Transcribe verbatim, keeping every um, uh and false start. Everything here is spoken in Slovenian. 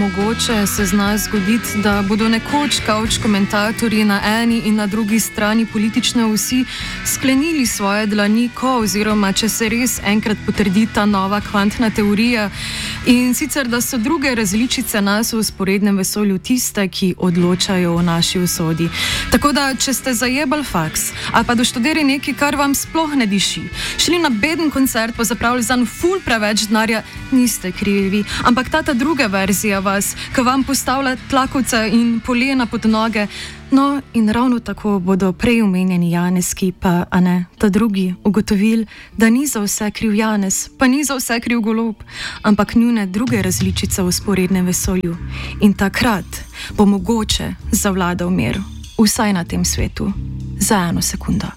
mogoče se zna zgoditi, da bodo nekoč kavč komentatorji na eni in na drugi strani politične osi sklenili svoje dlani, ko oziroma če se res enkrat potrdi ta nova kvantna teorija, in sicer, da so druge različice nas v vzporednem vesolju tiste, ki odločajo o naši usodi. Tako da, če ste zajebali faks ali pa doštudirali nekaj, kar vam sploh ne diši, šli na beden koncert, pa zapravili zanj ful preveč denarja, niste krivi, ampak ta ta druga verzija vas, ki vam postavlja tlakovce in polena pod noge. No, in ravno tako bodo prej omenjeni Janeski, pa, a ne, ta drugi, ugotovili, da ni za vse kriv Janez, pa ni za vse kriv Golob, ampak njune druge različice v vzporednem vesolju. In takrat bo mogoče zavladal mir, vsaj na tem svetu, za eno sekundo.